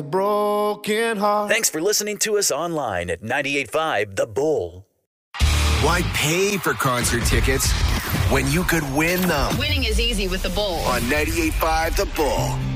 broken heart. Thanks for listening to us online at 98.5 The Bull. Why pay for concert tickets when you could win them? Winning is easy with The Bull. On 98.5 The Bull.